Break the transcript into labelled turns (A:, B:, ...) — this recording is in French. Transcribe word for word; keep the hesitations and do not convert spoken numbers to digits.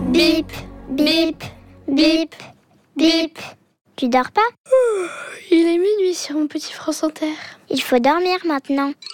A: Bip, bip, bip, bip. Tu dors pas ?
B: Il est minuit sur mon petit France Inter.
A: Il faut dormir maintenant.